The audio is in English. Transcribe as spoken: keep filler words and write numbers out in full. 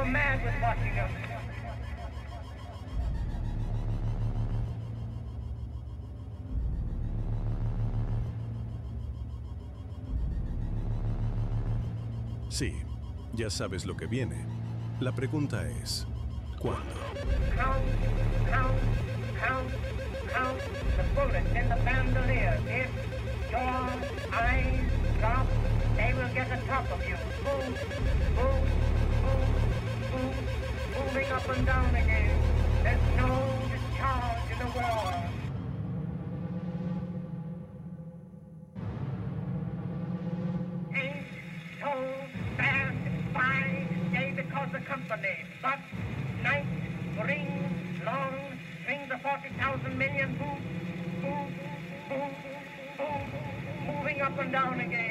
go mad with watching them. Sí, ya sabes lo que viene. La pregunta es, ¿cuándo? Count, count, count, count the bullets in the bandolier. If your eyes drop, they will get the top of you. Move, move, move, move, moving up and down again. There's no discharge in the world. Ain't so fast by day because the company, but night brings long strings of forty thousand million boom, boom, boom, boom, moving up and down again.